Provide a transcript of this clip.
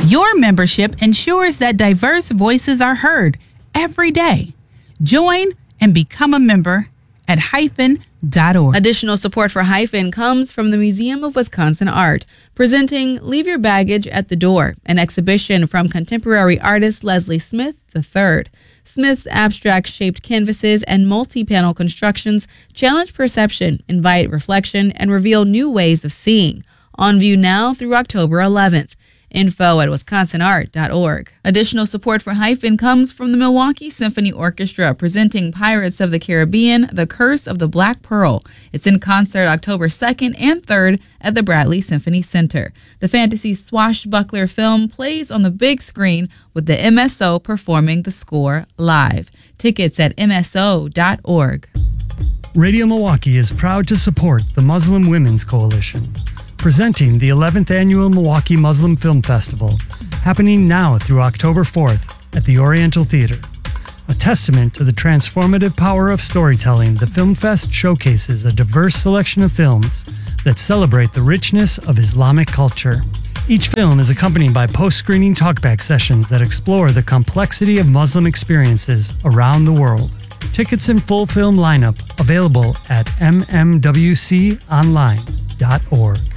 Your membership ensures that diverse voices are heard every day. Join and become a member at hyphen.org. Additional support for Hyphen comes from the Museum of Wisconsin Art, presenting Leave Your Baggage at the Door, an exhibition from contemporary artist Leslie Smith III. Smith's abstract-shaped canvases and multi-panel constructions challenge perception, invite reflection, and reveal new ways of seeing. On view now through October 11th. Info at wisconsinart.org. Additional support for Hyphen comes from the Milwaukee Symphony Orchestra, presenting Pirates of the Caribbean, The Curse of the Black Pearl. It's in concert October 2nd and 3rd at the Bradley Symphony Center. The fantasy swashbuckler film plays on the big screen with the MSO performing the score live. Tickets at mso.org. Radio Milwaukee is proud to support the Muslim Women's Coalition, presenting the 11th Annual Milwaukee Muslim Film Festival, happening now through October 4th at the Oriental Theater. A testament to the transformative power of storytelling, the Film Fest showcases a diverse selection of films that celebrate the richness of Islamic culture. Each film is accompanied by post-screening talkback sessions that explore the complexity of Muslim experiences around the world. Tickets and full film lineup available at mmwconline.org.